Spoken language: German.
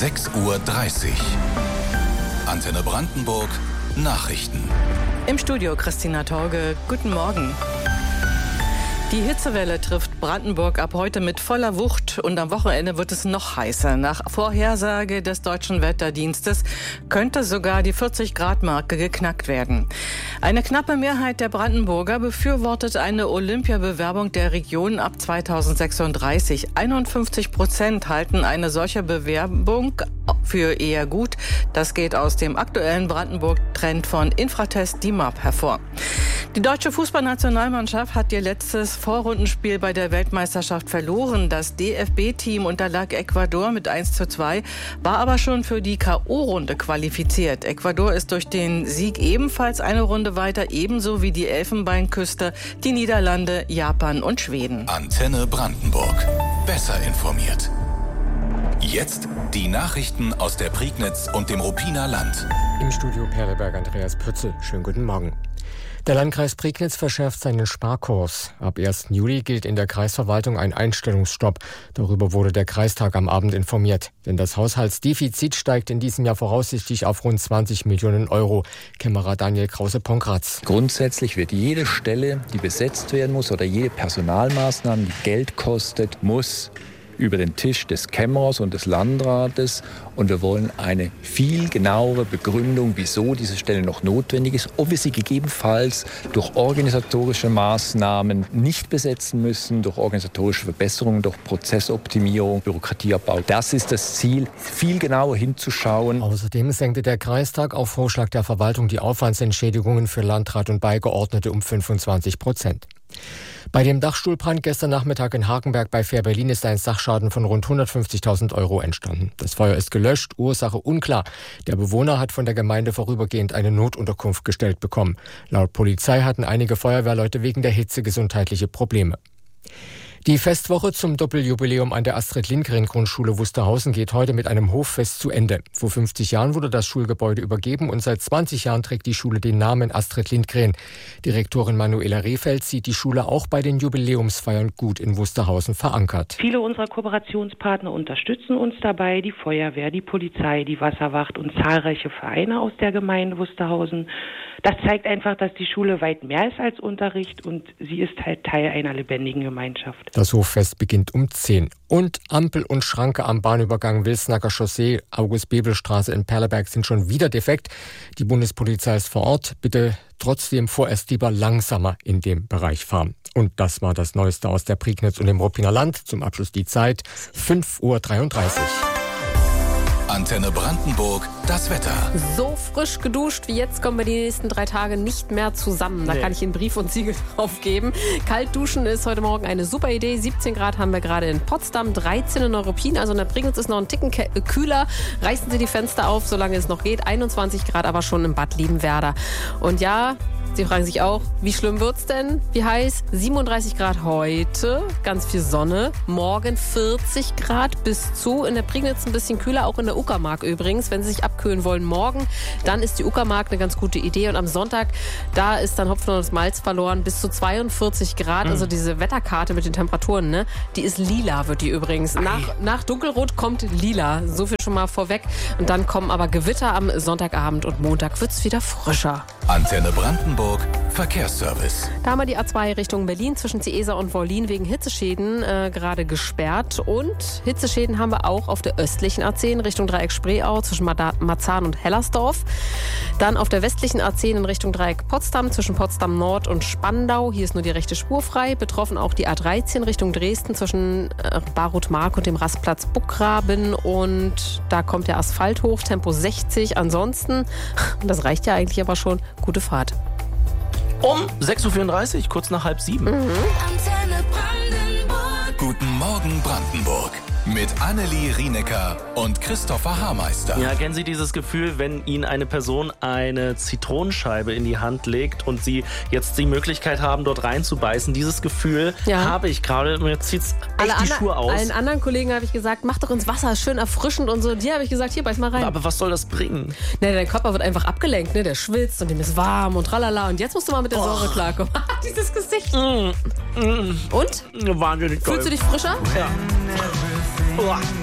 6:30 Uhr. Antenne Brandenburg Nachrichten. Im Studio Christina Torge. Guten Morgen. Die Hitzewelle trifft Brandenburg ab heute mit voller Wucht und am Wochenende wird es noch heißer. Nach Vorhersage des Deutschen Wetterdienstes könnte sogar die 40-Grad-Marke geknackt werden. Eine knappe Mehrheit der Brandenburger befürwortet eine Olympiabewerbung der Region ab 2036. 51% halten eine solche Bewerbung für eher gut. Das geht aus dem aktuellen Brandenburg-Trend von Infratest DIMAP hervor. Die deutsche Fußballnationalmannschaft hat ihr letztes Vorrundenspiel bei der Weltmeisterschaft verloren. Das DFB-Team unterlag Ecuador mit 1:2, war aber schon für die K.O.-Runde qualifiziert. Ecuador ist durch den Sieg ebenfalls eine Runde weiter, ebenso wie die Elfenbeinküste, die Niederlande, Japan und Schweden. Antenne Brandenburg. Besser informiert. Jetzt die Nachrichten aus der Prignitz und dem Ruppiner Land. Im Studio Perleberg Andreas Pütze. Schönen guten Morgen. Der Landkreis Prignitz verschärft seinen Sparkurs. Ab 1. Juli gilt in der Kreisverwaltung ein Einstellungsstopp. Darüber wurde der Kreistag am Abend informiert. Denn das Haushaltsdefizit steigt in diesem Jahr voraussichtlich auf rund 20 Millionen Euro. Kämmerer Daniel Krause-Ponkratz. Grundsätzlich wird jede Stelle, die besetzt werden muss, oder jede Personalmaßnahme, die Geld kostet, muss über den Tisch des Kämmerers und des Landrates. Und wir wollen eine viel genauere Begründung, wieso diese Stelle noch notwendig ist, ob wir sie gegebenenfalls durch organisatorische Maßnahmen nicht besetzen müssen, durch organisatorische Verbesserungen, durch Prozessoptimierung, Bürokratieabbau. Das ist das Ziel, viel genauer hinzuschauen. Außerdem senkte der Kreistag auf Vorschlag der Verwaltung die Aufwandsentschädigungen für Landrat und Beigeordnete um 25%. Bei dem Dachstuhlbrand gestern Nachmittag in Hagenberg bei Fähr-Berlin ist ein Sachschaden von rund 150.000 Euro entstanden. Das Feuer ist gelöscht, Ursache unklar. Der Bewohner hat von der Gemeinde vorübergehend eine Notunterkunft gestellt bekommen. Laut Polizei hatten einige Feuerwehrleute wegen der Hitze gesundheitliche Probleme. Die Festwoche zum Doppeljubiläum an der Astrid-Lindgren-Grundschule Wusterhausen geht heute mit einem Hoffest zu Ende. Vor 50 Jahren wurde das Schulgebäude übergeben und seit 20 Jahren trägt die Schule den Namen Astrid Lindgren. Direktorin Manuela Rehfeld sieht die Schule auch bei den Jubiläumsfeiern gut in Wusterhausen verankert. Viele unserer Kooperationspartner unterstützen uns dabei, die Feuerwehr, die Polizei, die Wasserwacht und zahlreiche Vereine aus der Gemeinde Wusterhausen. Das zeigt einfach, dass die Schule weit mehr ist als Unterricht und sie ist halt Teil einer lebendigen Gemeinschaft. Das Hoffest beginnt um 10. Und Ampel und Schranke am Bahnübergang Wilsnacker Chaussee, August-Bebel-Straße in Perleberg sind schon wieder defekt. Die Bundespolizei ist vor Ort. Bitte trotzdem vorerst lieber langsamer in dem Bereich fahren. Und das war das Neueste aus der Prignitz und dem Ruppiner Land. Zum Abschluss die Zeit 5:33 Uhr. Antenne Brandenburg, das Wetter. So frisch geduscht wie jetzt kommen wir die nächsten 3 Tage nicht mehr zusammen. Da kann ich Ihnen Brief und Siegel drauf geben. Kalt duschen ist heute Morgen eine super Idee. 17 Grad haben wir gerade in Potsdam, 13 in Neuruppin. Also in der Prignitz ist noch ein Ticken kühler. Reißen Sie die Fenster auf, solange es noch geht. 21 Grad aber schon im Bad Liebenwerda. Und ja, Sie fragen sich auch, wie schlimm wird's denn? Wie heiß? 37 Grad heute, ganz viel Sonne. Morgen 40 Grad bis zu. In der Prignitz ein bisschen kühler, auch in der Uckermark übrigens. Wenn Sie sich abkühlen wollen morgen, dann ist die Uckermark eine ganz gute Idee. Und am Sonntag, da ist dann Hopfen und Malz verloren, bis zu 42 Grad. Also diese Wetterkarte mit den Temperaturen, ne? Die ist lila, wird die übrigens. Nach Dunkelrot kommt lila. So viel schon mal vorweg. Und dann kommen aber Gewitter am Sonntagabend und Montag wird's wieder frischer. Antenne Brandenburg Verkehrsservice. Da haben wir die A2 Richtung Berlin zwischen Ciesa und Wollin wegen Hitzeschäden gerade gesperrt. Und Hitzeschäden haben wir auch auf der östlichen A10 Richtung Dreieck Spreeau zwischen Marzahn und Hellersdorf. Dann auf der westlichen A10 in Richtung Dreieck Potsdam zwischen Potsdam Nord und Spandau. Hier ist nur die rechte Spur frei. Betroffen auch die A13 Richtung Dresden zwischen Barut-Mark und dem Rastplatz Buckgraben. Und da kommt der Asphalt hoch, Tempo 60. Ansonsten, das reicht ja eigentlich aber schon, gute Fahrt. Um 6:34 Uhr, kurz nach 6:30. Antenne Brandenburg. Guten Morgen Brandenburg. Mit Annelie Rienecker und Christopher Haarmeister. Ja, kennen Sie dieses Gefühl, wenn Ihnen eine Person eine Zitronenscheibe in die Hand legt und Sie jetzt die Möglichkeit haben, dort reinzubeißen? Dieses Gefühl habe ich gerade. Mir zieht's echt die Schuhe aus. Allen anderen Kollegen habe ich gesagt, mach doch ins Wasser, schön erfrischend und so. Die habe ich gesagt, hier, beiß mal rein. Aber was soll das bringen? Ne, dein Körper wird einfach abgelenkt, ne? Der schwitzt und dem ist warm und tralala. Und jetzt musst du mal mit der Säure klarkommen. Dieses Gesicht. Und? Wahnsinnig toll. Fühlst du dich frischer? Ja.